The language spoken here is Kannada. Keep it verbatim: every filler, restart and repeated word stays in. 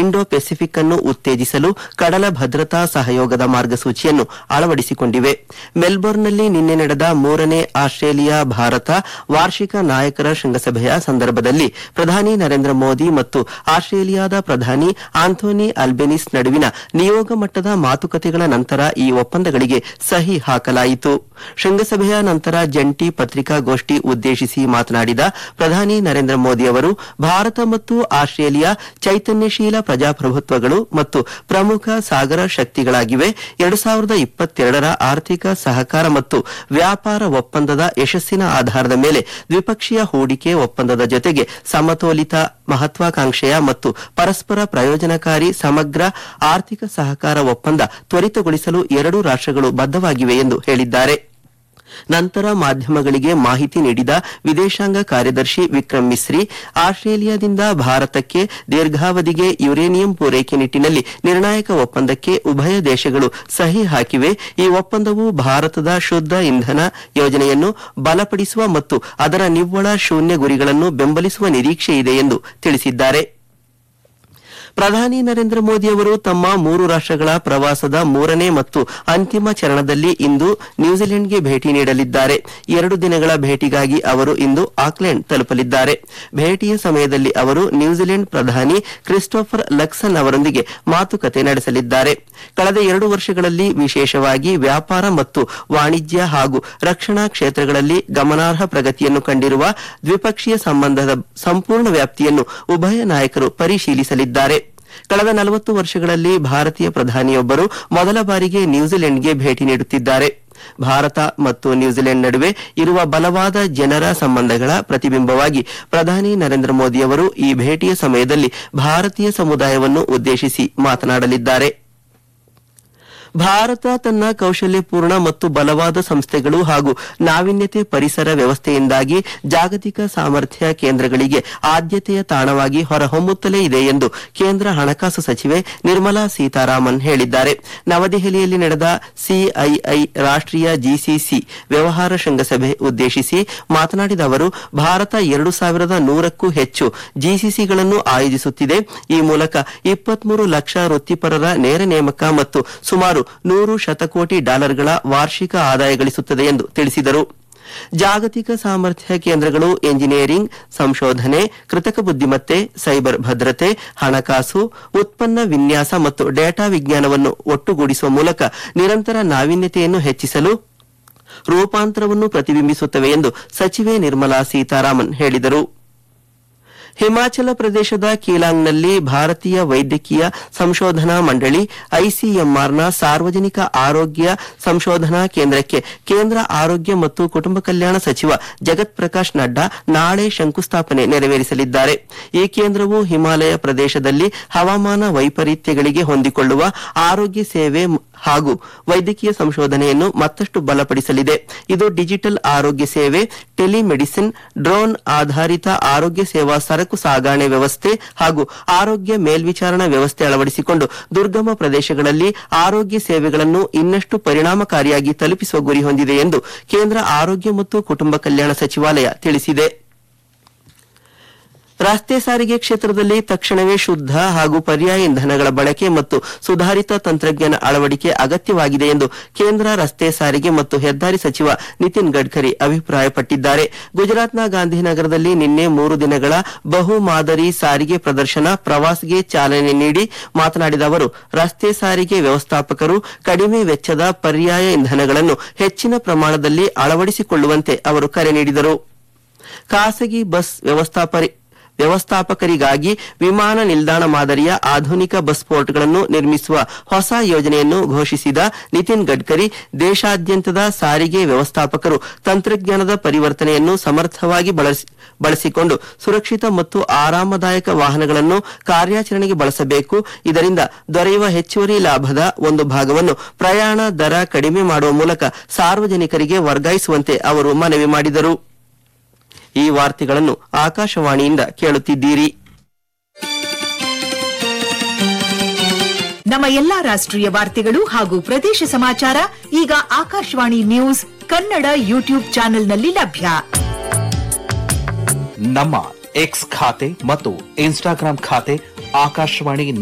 ಇಂಡೋ ಪೆಸಿಫಿಕ್ ಅನ್ನು ಉತ್ತೇಜಿಸಲು ಕಡಲ ಭದ್ರತಾ ಸಹಯೋಗದ ಮಾರ್ಗಸೂಚಿಯನ್ನು ಅಳವಡಿಸಿಕೊಂಡಿವೆ. ಮೆಲ್ಬೋರ್ನ್ನಲ್ಲಿ ನಿನ್ನೆ ನಡೆದ ಮೂರನೇ ಆಸ್ಟ್ರೇಲಿಯಾ ಭಾರತ ವಾರ್ಷಿಕ ನಾಯಕರ ಶೃಂಗಸಭೆಯ ಸಂದರ್ಭದಲ್ಲಿ ಪ್ರಧಾನಿ ನರೇಂದ್ರ ಮೋದಿ ಮತ್ತು ಆಸ್ಟ್ರೇಲಿಯಾದ ಪ್ರಧಾನಿ ಆಂಥೋನಿ ಅಲ್ಬೆನಿಸ್ ನಡುವಿನ ನಿಯೋಗ ಮಟ್ಟದ ಮಾತುಕತೆಗಳ ನಂತರ ಈ ಒಪ್ಪಂದಗಳಿಗೆ ಸಹಿ ಹಾಕಲಾಯಿತು. ಶೃಂಗಸಭೆಯ ನಂತರ ಜಂಟಿ ಪತ್ರಿಕಾಗೋಷ್ಠಿ ಉದ್ದೇಶಿಸಿ ಮಾತನಾಡಿದ ಪ್ರಧಾನಿ ನರೇಂದ್ರ ಮೋದಿ ಅವರು, ಭಾರತ ಮತ್ತು ಆಸ್ಟ್ರೇಲಿಯಾ ಚೈತನ್ಯಶೀಲ ಪ್ರಜಾಪ್ರಭುತ್ವಗಳು ಮತ್ತು ಪ್ರಮುಖ ಸಾಗರ ಶಕ್ತಿಗಳಾಗಿವೆ. ಎರಡು ಸಾವಿರದ ಇಪ್ಪತ್ತೆರಡರ ಆರ್ಥಿಕ ಸಹಕಾರ ಮತ್ತು ವ್ಯಾಪಾರ ಒಪ್ಪಂದದ ಯಶಸ್ಸಿನ ಆಧಾರದ ಮೇಲೆ ದ್ವಿಪಕ್ಷೀಯ ಹೂಡಿಕೆ ಒಪ್ಪಂದದ ಜೊತೆಗೆ ಸಮತೋಲಿತ, ಮಹತ್ವಾಕಾಂಕ್ಷೆಯ ಮತ್ತು ಪರಸ್ಪರ ಪ್ರಯೋಜನಕಾರಿ ಸಮಗ್ರ ಆರ್ಥಿಕ ಸಹಕಾರ ಒಪ್ಪಂದ ತ್ವರಿತಗೊಳಿಸಲು ಎರಡೂ ರಾಷ್ಟ್ರಗಳು ಬದ್ಧವಾಗಿವೆ ಎಂದು ಹೇಳಿದ್ದಾರೆ. ನಂತರ ಮಾಧ್ಯಮಗಳಿಗೆ ಮಾಹಿತಿ ನೀಡಿದ ವಿದೇಶಾಂಗ ಕಾರ್ಯದರ್ಶಿ ವಿಕ್ರಮ್ ಮಿಸ್ರಿ, ಆಸ್ಟ್ರೇಲಿಯಾದಿಂದ ಭಾರತಕ್ಕೆ ದೀರ್ಘಾವಧಿಗೆ ಯುರೇನಿಯಂ ಪೂರೈಕೆ ನಿಟ್ಟಿನಲ್ಲಿ ನಿರ್ಣಾಯಕ ಒಪ್ಪಂದಕ್ಕೆ ಉಭಯ ದೇಶಗಳು ಸಹಿ ಹಾಕಿವೆ. ಈ ಒಪ್ಪಂದವು ಭಾರತದ ಶುದ್ಧ ಇಂಧನ ಯೋಜನೆಯನ್ನು ಬಲಪಡಿಸುವ ಮತ್ತು ಅದರ ನಿವ್ವಳ ಶೂನ್ಯ ಗುರಿಗಳನ್ನು ಬೆಂಬಲಿಸುವ ನಿರೀಕ್ಷೆಯಿದೆ ಎಂದು ತಿಳಿಸಿದ್ದಾರೆ. ಪ್ರಧಾನಿ ನರೇಂದ್ರ ಮೋದಿ ಅವರು ತಮ್ಮ ಮೂರು ರಾಷ್ಟ್ರಗಳ ಪ್ರವಾಸದ ಮೂರನೇ ಮತ್ತು ಅಂತಿಮ ಚರಣದಲ್ಲಿ ಇಂದು ನ್ಯೂಜಿಲೆಂಡ್ಗೆ ಭೇಟಿ ನೀಡಲಿದ್ದಾರೆ. ಎರಡು ದಿನಗಳ ಭೇಟಿಗಾಗಿ ಅವರು ಇಂದು ಆಕ್ಲೆಂಡ್ ತಲುಪಲಿದ್ದಾರೆ. ಭೇಟಿಯ ಸಮಯದಲ್ಲಿ ಅವರು ನ್ಯೂಜಿಲೆಂಡ್ ಪ್ರಧಾನಿ ಕ್ರಿಸ್ಟೋಫರ್ ಲಕ್ಸನ್ ಅವರೊಂದಿಗೆ ಮಾತುಕತೆ ನಡೆಸಲಿದ್ದಾರೆ. ಕಳೆದ ಎರಡು ವರ್ಷಗಳಲ್ಲಿ ವಿಶೇಷವಾಗಿ ವ್ಯಾಪಾರ ಮತ್ತು ವಾಣಿಜ್ಯ ಹಾಗೂ ರಕ್ಷಣಾ ಕ್ಷೇತ್ರಗಳಲ್ಲಿ ಗಮನಾರ್ಹ ಪ್ರಗತಿಯನ್ನು ಕಂಡಿರುವ ದ್ವಿಪಕ್ಷೀಯ ಸಂಬಂಧದ ಸಂಪೂರ್ಣ ವ್ಯಾಪ್ತಿಯನ್ನು ಉಭಯ ನಾಯಕರು ಪರಿಶೀಲಿಸಲಿದ್ದಾರೆ. ಕಳೆದ ನಲವತ್ತು ವರ್ಷಗಳಲ್ಲಿ ಭಾರತೀಯ ಪ್ರಧಾನಿಯೊಬ್ಬರು ಮೊದಲ ಬಾರಿಗೆ ನ್ಯೂಜಿಲೆಂಡ್ಗೆ ಭೇಟಿ ನೀಡುತ್ತಿದ್ದಾರೆ. ಭಾರತ ಮತ್ತು ನ್ಯೂಜಿಲೆಂಡ್ ನಡುವೆ ಇರುವ ಬಲವಾದ ಜನರ ಸಂಬಂಧಗಳ ಪ್ರತಿಬಿಂಬವಾಗಿ ಪ್ರಧಾನಿ ನರೇಂದ್ರ ಮೋದಿ ಅವರು ಈ ಭೇಟಿಯ ಸಮಯದಲ್ಲಿ ಭಾರತೀಯ ಸಮುದಾಯವನ್ನು ಉದ್ದೇಶಿಸಿ ಮಾತನಾಡಲಿದ್ದಾರೆ. ಭಾರತ ತನ್ನ ಕೌಶಲ್ಯಪೂರ್ಣ ಮತ್ತು ಬಲವಾದ ಸಂಸ್ಥೆಗಳು ಹಾಗೂ ನಾವೀನ್ಯತೆ ಪರಿಸರ ವ್ಯವಸ್ಥೆಯಿಂದಾಗಿ ಜಾಗತಿಕ ಸಾಮರ್ಥ್ಯ ಕೇಂದ್ರಗಳಿಗೆ ಆದ್ಯತೆಯ ತಾಣವಾಗಿ ಹೊರಹೊಮ್ಮುತ್ತಲೇ ಇದೆ ಎಂದು ಕೇಂದ್ರ ಹಣಕಾಸು ಸಚಿವೆ ನಿರ್ಮಲಾ ಸೀತಾರಾಮನ್ ಹೇಳಿದ್ದಾರೆ. ನವದೆಹಲಿಯಲ್ಲಿ ನಡೆದ ಸಿಐಐ ರಾಷ್ಟ್ರೀಯ ಜಿಸಿಸಿ ವ್ಯವಹಾರ ಶೃಂಗಸಭೆ ಉದ್ದೇಶಿಸಿ ಮಾತನಾಡಿದ ಅವರು, ಭಾರತ ಎರಡು ಸಾವಿರದ ನೂರಕ್ಕೂ ಹೆಚ್ಚು ಜಿಸಿಸಿಗಳನ್ನು ಆಯೋಜಿಸುತ್ತಿದೆ. ಈ ಮೂಲಕ ಇಪ್ಪತ್ಮೂರು ಲಕ್ಷ ವೃತ್ತಿಪರರ ನೇರ ನೇಮಕ ಮತ್ತು ಸುಮಾರು ನೂರು ಶತಕೋಟಿ ಡಾಲರ್ಗಳ ವಾರ್ಷಿಕ ಆದಾಯ ಗಳಿಸುತ್ತದೆ ಎಂದು ತಿಳಿಸಿದರು. ಜಾಗತಿಕ ಸಾಮರ್ಥ್ಯ ಕೇಂದ್ರಗಳು ಎಂಜಿನಿಯರಿಂಗ್, ಸಂಶೋಧನೆ, ಕೃತಕ ಬುದ್ದಿಮತ್ತೆ, ಸೈಬರ್ ಭದ್ರತೆ, ಹಣಕಾಸು, ಉತ್ಪನ್ನ ವಿನ್ಯಾಸ ಮತ್ತು ಡೇಟಾ ವಿಜ್ಞಾನವನ್ನು ಒಟ್ಟುಗೂಡಿಸುವ ಮೂಲಕ ನಿರಂತರ ನಾವೀನ್ಯತೆಯನ್ನು ಹೆಚ್ಚಿಸಲು ರೂಪಾಂತರವನ್ನು ಪ್ರತಿಬಿಂಬಿಸುತ್ತವೆ ಎಂದು ಸಚಿವೆ ನಿರ್ಮಲಾ ಸೀತಾರಾಮನ್ ಹೇಳಿದರು. ಹಿಮಾಚಲ ಪ್ರದೇಶದ ಕೀಲಾಂಗ್ನಲ್ಲಿ ಭಾರತೀಯ ವೈದ್ಯಕೀಯ ಸಂಶೋಧನಾ ಮಂಡಳಿ ಐಸಿಎಂಆರ್ನ ಸಾರ್ವಜನಿಕ ಆರೋಗ್ಯ ಸಂಶೋಧನಾ ಕೇಂದ್ರಕ್ಕೆ ಕೇಂದ್ರ ಆರೋಗ್ಯ ಮತ್ತು ಕುಟುಂಬ ಕಲ್ಯಾಣ ಸಚಿವ ಜಗತ್ ಪ್ರಕಾಶ್ ನಡ್ಡಾ ನಾಳೆ ಶಂಕುಸ್ಥಾಪನೆ ನೆರವೇರಿಸಲಿದ್ದಾರೆ. ಈ ಕೇಂದ್ರವು ಹಿಮಾಲಯ ಪ್ರದೇಶದಲ್ಲಿ ಹವಾಮಾನ ವೈಪರೀತ್ಯಗಳಿಗೆ ಹೊಂದಿಕೊಳ್ಳುವ ಆರೋಗ್ಯ ಸೇವೆ ಹಾಗೂ ವೈದ್ಯಕೀಯ ಸಂಶೋಧನೆಯನ್ನು ಮತ್ತಷ್ಟು ಬಲಪಡಿಸಲಿದೆ. ಇದು ಡಿಜಿಟಲ್ ಆರೋಗ್ಯ ಸೇವೆ, ಟೆಲಿಮೆಡಿಸಿನ್, ಡ್ರೋನ್ ಆಧಾರಿತ ಆರೋಗ್ಯ ಸೇವಾ ಸರಕು ಸಾಗಣೆ ವ್ಯವಸ್ಥೆ ಹಾಗೂ ಆರೋಗ್ಯ ಮೇಲ್ವಿಚಾರಣಾ ವ್ಯವಸ್ಥೆ ಅಳವಡಿಸಿಕೊಂಡು ದುರ್ಗಮ ಪ್ರದೇಶಗಳಲ್ಲಿ ಆರೋಗ್ಯ ಸೇವೆಗಳನ್ನು ಇನ್ನಷ್ಟು ಪರಿಣಾಮಕಾರಿಯಾಗಿ ತಲುಪಿಸುವ ಗುರಿ ಹೊಂದಿದೆ ಎಂದು ಕೇಂದ್ರ ಆರೋಗ್ಯ ಮತ್ತು ಕುಟುಂಬ ಕಲ್ಯಾಣ ಸಚಿವಾಲಯ ತಿಳಿಸಿದೆ. ರಸ್ತೆ ಸಾರಿಗೆ ಕ್ಷೇತ್ರದಲ್ಲಿ ತಕ್ಷಣವೇ ಶುದ್ಧ ಹಾಗೂ ಪರ್ಯಾಯ ಇಂಧನಗಳ ಬಳಕೆ ಮತ್ತು ಸುಧಾರಿತ ತಂತ್ರಜ್ಞಾನ ಅಳವಡಿಕೆ ಅಗತ್ಯವಾಗಿದೆ ಎಂದು ಕೇಂದ್ರ ರಸ್ತೆ ಸಾರಿಗೆ ಮತ್ತು ಹೆದ್ದಾರಿ ಸಚಿವ ನಿತಿನ್ ಗಡ್ಕರಿ ಅಭಿಪ್ರಾಯಪಟ್ಟಿದ್ದಾರೆ. ಗುಜರಾತ್ನ ಗಾಂಧಿನಗರದಲ್ಲಿ ನಿನ್ನೆ ಮೂರು ದಿನಗಳ ಬಹು ಮಾದರಿ ಸಾರಿಗೆ ಪ್ರದರ್ಶನ ಪ್ರವಾಸ್ಗೆ ಚಾಲನೆ ನೀಡಿ ಮಾತನಾಡಿದ ಅವರು, ರಸ್ತೆ ಸಾರಿಗೆ ವ್ಯವಸ್ಥಾಪಕರು ಕಡಿಮೆ ವೆಚ್ಚದ ಪರ್ಯಾಯ ಇಂಧನಗಳನ್ನು ಹೆಚ್ಚಿನ ಪ್ರಮಾಣದಲ್ಲಿ ಅಳವಡಿಸಿಕೊಳ್ಳುವಂತೆ ಅವರು ಕರೆ ನೀಡಿದರು. ಖಾಸಗಿ ಬಸ್ ವ್ಯವಸ್ಥಾಪರಿ ವ್ಯವಸ್ಥಾಪಕರಿಗಾಗಿ ವಿಮಾನ ನಿಲ್ದಾಣ ಮಾದರಿಯ ಆಧುನಿಕ ಬಸ್ ಪೋರ್ಟ್ಗಳನ್ನು ನಿರ್ಮಿಸುವ ಹೊಸ ಯೋಜನೆಯನ್ನು ಘೋಷಿಸಿದ ನಿತಿನ್ ಗಡ್ಕರಿ, ದೇಶಾದ್ಯಂತದ ಸಾರಿಗೆ ವ್ಯವಸ್ಥಾಪಕರು ತಂತ್ರಜ್ಞಾನದ ಪರಿವರ್ತನೆಯನ್ನು ಸಮರ್ಥವಾಗಿ ಬಳಸಿಕೊಂಡು ಸುರಕ್ಷಿತ ಮತ್ತು ಆರಾಮದಾಯಕ ವಾಹನಗಳನ್ನು ಕಾರ್ಯಾಚರಣೆಗೆ ಬಳಸಬೇಕು. ಇದರಿಂದ ದೊರೆಯುವ ಹೆಚ್ಚುವರಿ ಲಾಭದ ಒಂದು ಭಾಗವನ್ನು ಪ್ರಯಾಣ ದರ ಕಡಿಮೆ ಮಾಡುವ ಮೂಲಕ ಸಾರ್ವಜನಿಕರಿಗೆ ವರ್ಗಾಯಿಸುವಂತೆ ಅವರು ಮನವಿ ಮಾಡಿದರು. ಈ ವಾರ್ತೆಗಳನ್ನು ಆಕಾಶವಾಣಿಯಿಂದ ಕೇಳುತ್ತಿದ್ದೀರಿ. ನಮ್ಮ ಎಲ್ಲಾ ರಾಷ್ಟ್ರೀಯ ವಾರ್ತೆಗಳು ಹಾಗೂ ಪ್ರದೇಶ ಸಮಾಚಾರ ಈಗ ಆಕಾಶವಾಣಿ ನ್ಯೂಸ್ ಕನ್ನಡ ಯೂಟ್ಯೂಬ್ ಚಾನೆಲ್ನಲ್ಲಿ ಲಭ್ಯ. ನಮ್ಮ ಎಕ್ಸ್ ಖಾತೆ ಮತ್ತು ಇನ್ಸ್ಟಾಗ್ರಾಂ ಖಾತೆ ಆಕಾಶವಾಣಿ